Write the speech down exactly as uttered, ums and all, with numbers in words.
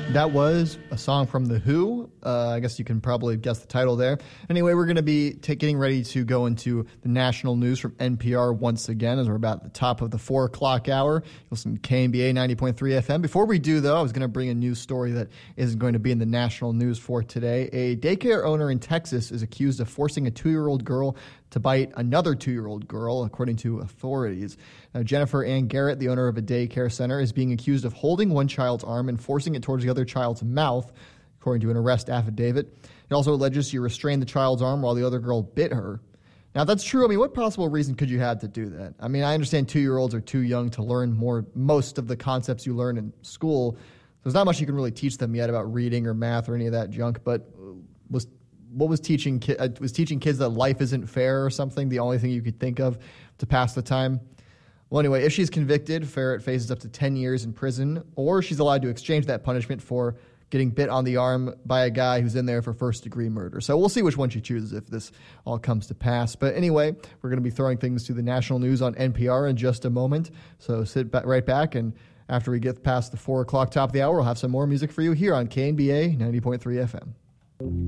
That was a song from The Who. Uh, I guess you can probably guess the title there. Anyway, we're going to be t- getting ready to go into the national news from N P R once again, as we're about at the top of the four o'clock hour. You listen to K N B A ninety point three F M. Before we do, though, I was going to bring a news story that isn't going to be in the national news for today. A daycare owner in Texas is accused of forcing a two-year-old girl to bite another two-year-old girl, according to authorities. Now, Jennifer Ann Garrett, the owner of a daycare center, is being accused of holding one child's arm and forcing it towards the other child's mouth, according to an arrest affidavit. It also alleges she restrained the child's arm while the other girl bit her. Now, if that's true, I mean, what possible reason could you have to do that? I mean, I understand two-year-olds are too young to learn more most of the concepts you learn in school. There's not much you can really teach them yet about reading or math or any of that junk, but was what was teaching ki- uh, was teaching kids that life isn't fair or something the only thing you could think of to pass the time? Well, anyway, if she's convicted, Ferret faces up to ten years in prison, or she's allowed to exchange that punishment for getting bit on the arm by a guy who's in there for first-degree murder. So we'll see which one she chooses if this all comes to pass. But anyway, we're going to be throwing things to the national news on N P R in just a moment. So sit ba- right back, and after we get past the four o'clock top of the hour, we'll have some more music for you here on K N B A ninety point three F M.